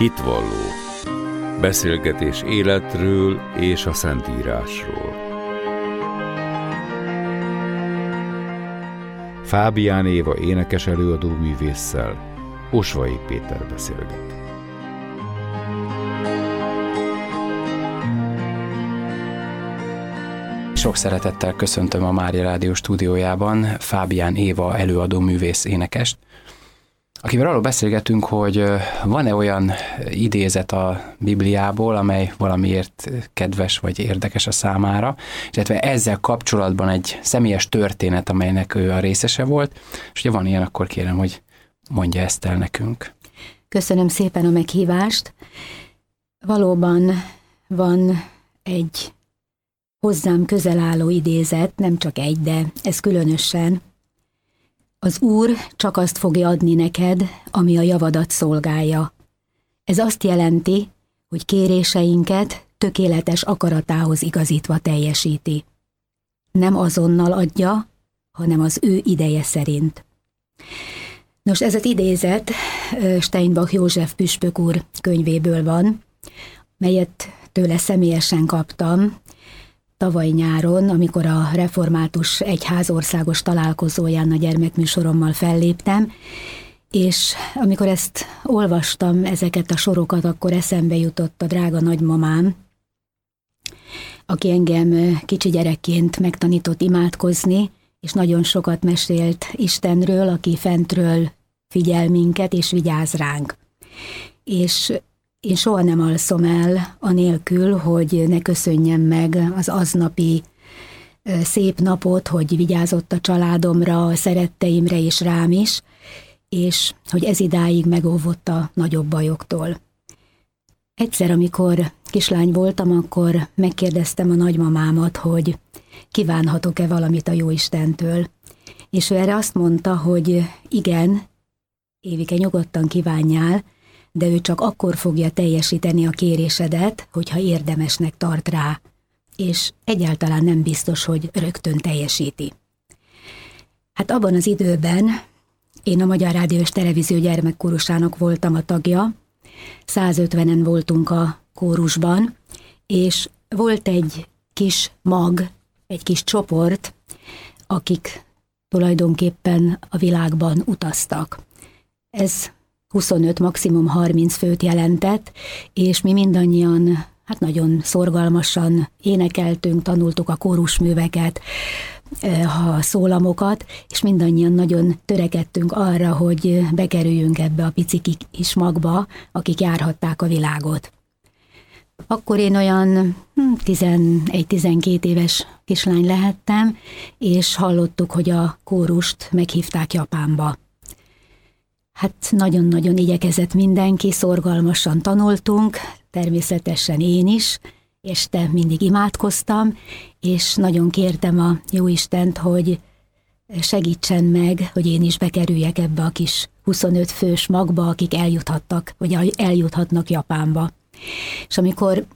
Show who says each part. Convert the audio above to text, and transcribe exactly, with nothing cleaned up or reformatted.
Speaker 1: Hitvalló. Beszélgetés életről és a Szentírásról. Fábián Éva énekes előadó művésszel Osvai Péter beszélget.
Speaker 2: Sok szeretettel köszöntöm a Mária Rádió stúdiójában Fábián Éva előadó művész énekest, akivel arról beszélgetünk, hogy van-e olyan idézet a Bibliából, amely valamiért kedves vagy érdekes a számára, illetve ezzel kapcsolatban egy személyes történet, amelynek ő a részese volt, és ha van ilyen, akkor kérem, hogy mondja ezt el nekünk.
Speaker 3: Köszönöm szépen a meghívást. Valóban van egy hozzám közel álló idézet, nem csak egy, de ez különösen. Az Úr csak azt fogja adni neked, ami a javadat szolgálja. Ez azt jelenti, hogy kéréseinket tökéletes akaratához igazítva teljesíti. Nem azonnal adja, hanem az ő ideje szerint. Nos, ez az idézet Steinbach József püspök úr könyvéből van, melyet tőle személyesen kaptam tavaly nyáron, amikor a Református Egyház országos találkozóján a gyermekműsorommal felléptem, és amikor ezt olvastam, ezeket a sorokat, akkor eszembe jutott a drága nagymamám, aki engem kicsi gyerekként megtanított imádkozni, és nagyon sokat mesélt Istenről, aki fentről figyel minket, és vigyáz ránk. És én soha nem alszom el anélkül, hogy ne köszönjem meg az aznapi szép napot, hogy vigyázott a családomra, a szeretteimre és rám is, és hogy ez idáig megóvott a nagyobb bajoktól. Egyszer, amikor kislány voltam, akkor megkérdeztem a nagymamámat, hogy kívánhatok-e valamit a Jóistentől. És ő erre azt mondta, hogy igen, Évike, nyugodtan kívánjál, de ő csak akkor fogja teljesíteni a kérésedet, hogyha érdemesnek tart rá, és egyáltalán nem biztos, hogy rögtön teljesíti. Hát abban az időben én a Magyar Rádió és Televízió gyermekkórusának voltam a tagja, százötvenen voltunk a kórusban, és volt egy kis mag, egy kis csoport, akik tulajdonképpen a világban utaztak. Ez huszonöt, maximum harminc főt jelentett, és mi mindannyian hát nagyon szorgalmasan énekeltünk, tanultuk a kórusműveket, a szólamokat, és mindannyian nagyon törekedtünk arra, hogy bekerüljünk ebbe a pici kis magba, akik járhatták a világot. Akkor én olyan tizenegy-tizenkét éves kislány lehettem, és hallottuk, hogy a kórust meghívták Japánba. Hát nagyon-nagyon igyekezett mindenki, szorgalmasan tanultunk, természetesen én is, este mindig imádkoztam, és nagyon kértem a Jóistent, hogy segítsen meg, hogy én is bekerüljek ebbe a kis huszonöt fős magba, akik eljuthattak, vagy eljuthatnak Japánba. És amikor